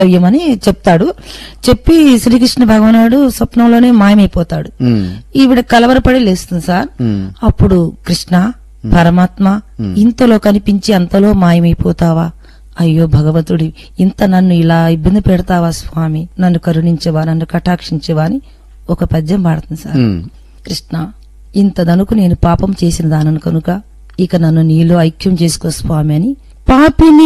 అయ్యమని చెప్తాడు. చెప్పి శ్రీకృష్ణ భగవానుడు స్వప్నంలోనే మాయమైపోతాడు. ఈవిడ కలవరపడి లేస్తుంది సార్. అప్పుడు కృష్ణ పరమాత్మ ఇంతలో కనిపించి అంతలో మాయమైపోతావా, అయ్యో భగవంతుడి, ఇంత నన్ను ఇలా ఇబ్బంది పెడతావా స్వామి, నన్ను కరుణించవా, నన్ను కటాక్షించవా అని ఒక పద్యం పాడుతుంది సార్. కృష్ణ, ఇంతదనుకు నేను పాపం చేసిన దానను కనుక ఇక నన్ను నీలో ఐక్యం చేసుకో స్వామి అని పాపిని